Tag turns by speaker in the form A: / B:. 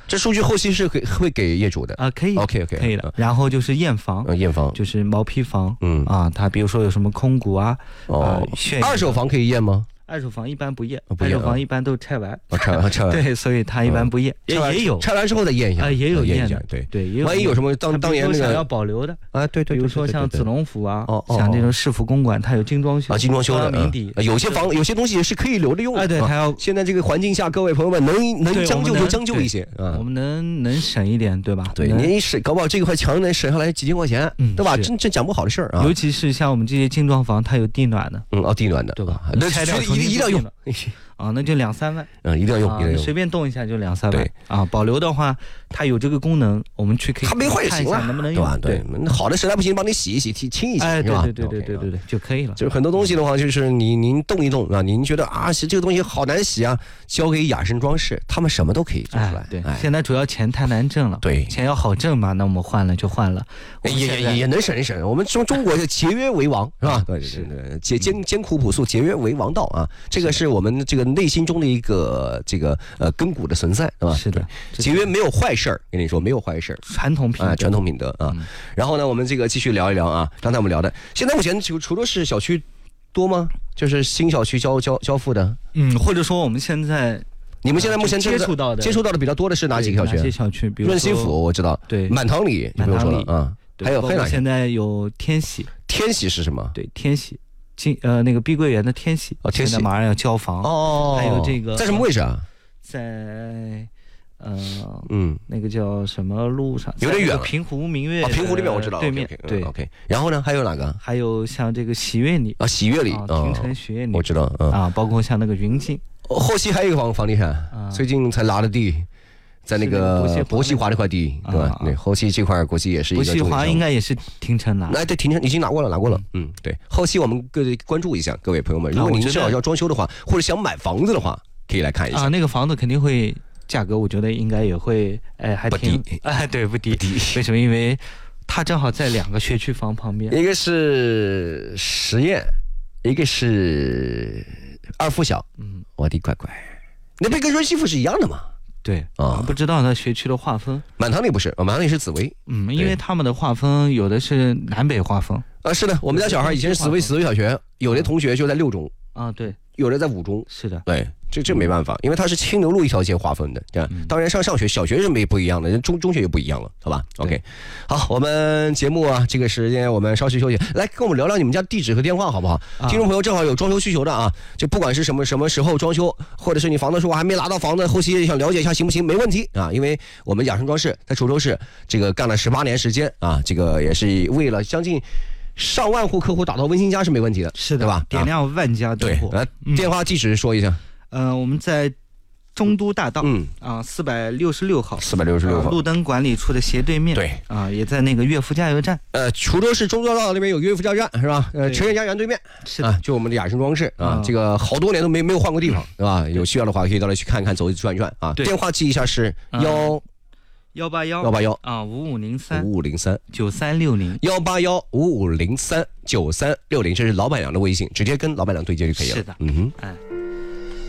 A: 这数据后期是会给业主的
B: 啊，可以
A: ，OK，
B: 可以的。然后就是验房，
A: 验房
B: 就是毛坯房，它比如说有什么空鼓啊，
A: 二手房可以验吗？
B: 二手房一般不验，二手房一般都拆完，
A: 拆完，
B: 对，所以它一般不验，也有
A: 拆完之后再验一下，
B: 也有验的，
A: 对，万一有什么当年那个
B: 想要保留的
A: 啊，对，
B: 比如说像子龙府啊，像这种市府公馆，它有精装修
A: 啊，精装修的
B: 名底，
A: 有些东西是可以留着用的，
B: 对，它要
A: 现在这个环境下，各位朋友们能将就就将就一些啊，
B: 我们能省一点，对吧？
A: 对，你省搞不好这块墙能省下来几千块钱，对吧？真讲不好的事儿啊，
B: 尤其是像我们这些精装房，它有地暖的，
A: 地暖的，
B: 对吧？
A: 那一定要用。
B: 那就2-3万，
A: 一定要用，
B: 随便动一下就2-3万。对啊，保留的话，它有这个功能，我们去可以
A: 它没坏就行了，
B: 能不能用？
A: 对，好的实在不行，帮你洗一洗、清一洗，是吧？
B: 对，就可以了。
A: 就是很多东西的话，就是您动一动啊，您觉得啊，这个东西好难洗啊，交给雅生装饰，他们什么都可以做出来。
B: 对，现在主要钱太难挣了，
A: 对，
B: 钱要好挣嘛，那我们换了就换了，
A: 也能省一省。我们中国就节约为王，是吧？对，艰苦朴素，节约为王道啊，这个是我们这个内心中的一个根骨的存在，是吧？
B: 是的，
A: 节约没有坏事儿，跟你说没有坏事儿，
B: 传统
A: 品德啊。然后呢，我们这个继续聊一聊啊，刚才我们聊的，现在目前除了是小区多吗？就是新小区交付的，
B: 或者说我们现在。
A: 你们现在目前
B: 接触到的
A: 比较多的是哪几个小区？
B: 哪些小区？比如
A: 润西府我知道，
B: 对，
A: 满堂里就不用说了啊。还有哪？
B: 现在有天喜。
A: 天喜是什么？
B: 对，天喜，那个碧桂园的天喜，
A: 天喜
B: 现在马上要交房还有这个
A: 在什么位置啊？
B: 在那个叫什么路上？
A: 有点远。
B: 平湖明月
A: 平湖那边我知道，
B: 对面对。
A: OK， 然后呢，还有哪个？
B: 还有像这个喜悦里
A: 喜悦里，
B: 平城喜悦里
A: 我知道
B: 包括像那个云境。
A: 后期还有一个房地产，最近才拿的地，在那个博西华那块地，对吧？对，后期这块国际也是一个。
B: 博西华应该也是停城拿。
A: 对，停城已经拿过了。对，后期我们关注一下，各位朋友们，如果您是要装修的话，或者想买房子的话，可以来看一下。
B: 那个房子肯定会价格，我觉得应该也会还挺对，不低。为什么？因为它正好在2个学区房旁边，
A: 一个是实验，一个是二附小。我的乖乖，那边跟润西府是一样的嘛？
B: 对不知道它学区的划分。
A: 满堂里不是，满堂里是紫薇。
B: 因为他们的划分有的是南北划分。
A: 是的，我们家小孩以前是紫薇小学，有的同学就在6中
B: 对，
A: 有的在5中。
B: 是的，
A: 对，这没办法，因为它是清流路一条街划分的。当然上学，小学是不一样的，中学也不一样了，好吧 ？OK， 好，我们节目这个时间我们稍事休息，来跟我们聊聊你们家地址和电话好不好？听众朋友正好有装修需求的啊，就不管是什么时候装修，或者是你房子说还没拿到房子，后期想了解一下行不行？没问题啊，因为我们雅生装饰在滁州市这个干了18年时间啊，这个也是为了将近上万户客户打造温馨家是没问题的，
B: 是的，
A: 对吧？
B: 点亮万家灯火。
A: 来，电话地址说一下。
B: 我们在中都大道466号
A: ，466号
B: 路灯管理处的斜对面。
A: 对
B: 也在那个悦福加油站。
A: 滁州市中都大道那边有悦福加油站是吧？陈人家园对面
B: 是的，
A: 就我们的雅生装饰这个好多年都没有换过地方，对吧？有需要的话可以到那去看看，走一转一转啊。电话记一下是181
B: 5503 9360
A: 181 5503 9360，这是老板娘的微信，直接跟老板娘对接就可以了。
B: 是的，